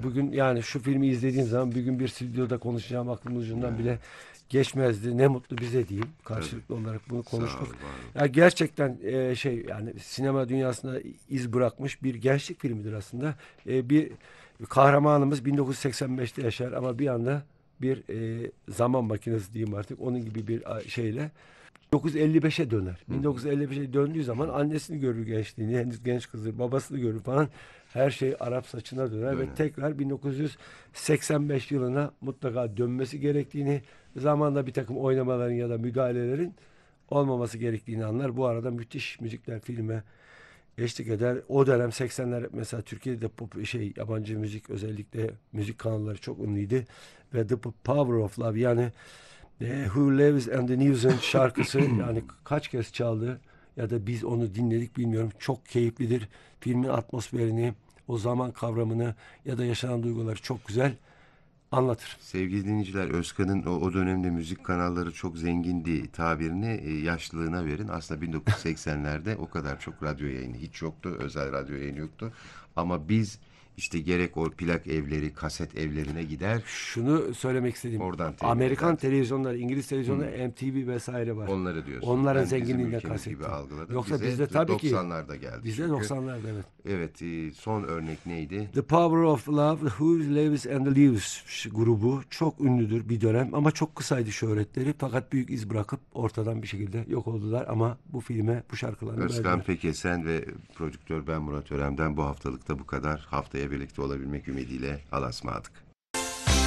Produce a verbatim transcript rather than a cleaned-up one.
bugün yani şu filmi izlediğim zaman bir gün bir stüdyoda konuşacağım aklımın ucundan Evet. bile geçmezdi. Ne mutlu bize diyeyim. Tabii. Karşılıklı olarak bunu Sağ konuştuk. ol, var ol. Ya gerçekten e, şey yani sinema dünyasında iz bırakmış bir gençlik filmidir aslında. E, bir kahramanımız bin dokuz yüz seksen beşte yaşar ama bir anda bir e, zaman makinesi diyeyim artık. Onun gibi bir a, şeyle bin dokuz yüz elli beşe döner. Hı hı. bin dokuz yüz elli beşe döndüğü zaman annesini görür gençliğini, henüz genç kızı, babasını görür falan. Her şey Arap saçına döner ve Döner. tekrar bin dokuz yüz seksen beş yılına mutlaka dönmesi gerektiğini, zamanla bir takım oynamaların ya da müdahalelerin olmaması gerektiğini anlar. Bu arada müthiş müzikler filme eşlik eder. O dönem seksenler mesela Türkiye'de de pop, şey yabancı müzik özellikle müzik kanalları çok ünlüydü ve The Power of Love yani e, Who Lives and the News'un şarkısı yani kaç kez çaldı ya da biz onu dinledik bilmiyorum. Çok keyiflidir. Filmin atmosferini, o zaman kavramını ya da yaşanan duyguları çok güzel anlatır. Sevgili dinleyiciler, Özkan'ın o, o dönemde müzik kanalları çok zengindi tabirini e, yaşlılığına verin. Aslında bin dokuz yüz seksenlerde o kadar çok radyo yayını hiç yoktu. Özel radyo yayını yoktu. Ama biz işte gerek o plak evleri, kaset evlerine gider. Şunu söylemek istediğim. Oradan temin Amerikan ederdik. televizyonları, İngiliz televizyonları, Hmm. M T V vesaire var. Onları diyorsun. Onların Ben bizim zenginliğinden ülkemiz gibi kastettim. algıladım. Yoksa Bize bizde tabii ki doksanlarda geldi bizde çünkü. doksanlarda evet. Evet, e, son örnek neydi? The Power of Love, Who Lives and Leaves grubu çok ünlüdür bir dönem ama çok kısaydı şöhretleri fakat büyük iz bırakıp ortadan bir şekilde yok oldular ama bu filme bu şarkılarını Özkan verdiler. Pekesen ve prodüktör ben Murat Örem'den bu haftalıkta bu kadar. Haftaya birlikte olabilmek ümidiyle Allah'a ısmarladık.